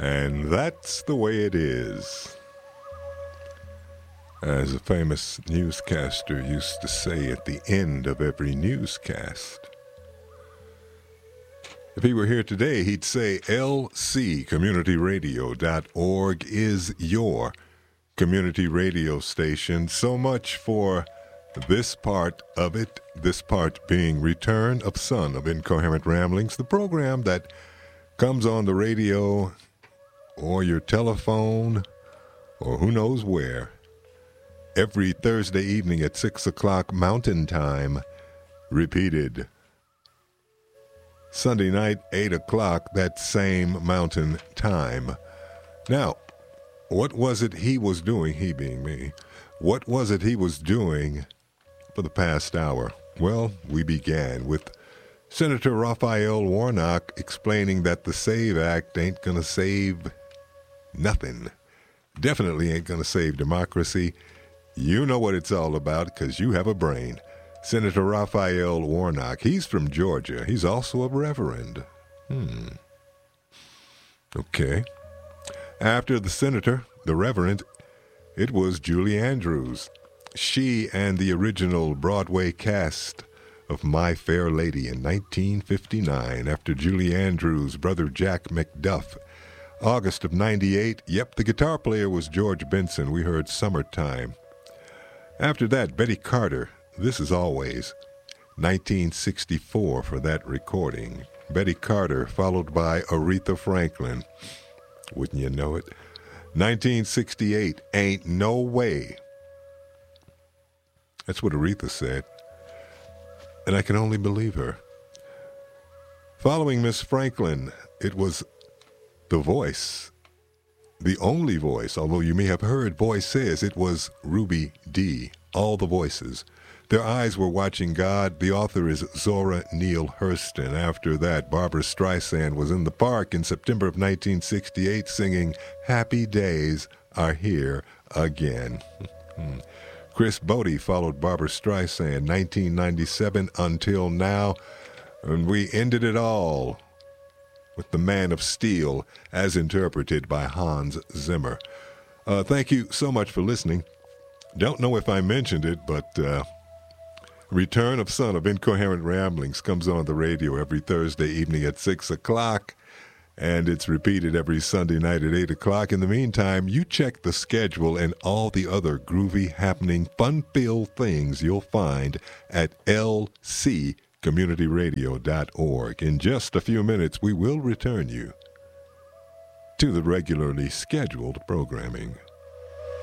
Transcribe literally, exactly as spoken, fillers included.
And that's the way it is. As a famous newscaster used to say at the end of every newscast. If he were here today, he'd say L C community radio dot org is your community radio station. So much for this part of it, this part being Return of Son of Incoherent Ramblings, the program that comes on the radio or your telephone or who knows where every Thursday evening at six o'clock Mountain Time, repeated Sunday night, eight o'clock, that same Mountain Time. Now, what was it he was doing, he being me, what was it he was doing for the past hour? Well, we began with Senator Raphael Warnock explaining that the SAVE Act ain't going to save nothing. Definitely ain't going to save democracy. You know what it's all about because you have a brain. Senator Raphael Warnock, he's from Georgia. He's also a reverend. Hmm. Okay. After the senator, the reverend, it was Julie Andrews. She and the original Broadway cast of My Fair Lady in nineteen fifty-nine, after Julie Andrews' brother Jack McDuff. August of ninety-eight, yep, the guitar player was George Benson. We heard Summertime. After that, Betty Carter, This Is Always, nineteen sixty-four for that recording. Betty Carter, followed by Aretha Franklin. Wouldn't you know it? nineteen sixty-eight, Ain't No Way. That's what Aretha said, and I can only believe her. Following Miss Franklin, it was The Voice, the only voice, although you may have heard voices, it was Ruby Dee, All the Voices. Their Eyes Were Watching God. The author is Zora Neale Hurston. After that, Barbra Streisand was in the park in September of nineteen sixty-eight singing Happy Days Are Here Again. Chris Bodie followed Barbra Streisand, nineteen ninety-seven Until Now, and we ended it all with The Man of Steel as interpreted by Hans Zimmer. Uh, thank you so much for listening. Don't know if I mentioned it, but uh, Return of Son of Incoherent Ramblings comes on the radio every Thursday evening at six o'clock, and it's repeated every Sunday night at eight o'clock. In the meantime, you check the schedule and all the other groovy, happening, fun-filled things you'll find at L C community radio dot org. In just a few minutes, we will return you to the regularly scheduled programming.